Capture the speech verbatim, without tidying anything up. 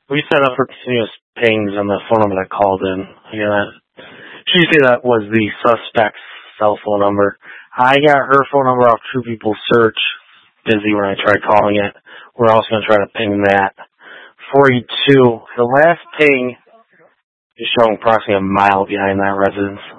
We set up for continuous pings on the phone number that called in. Again, that, she said that was the suspect's cell phone number. I got her phone number off True People Search. Busy when I tried calling it. We're also going to try to ping that. forty-two. The last ping is showing approximately a mile behind that residence.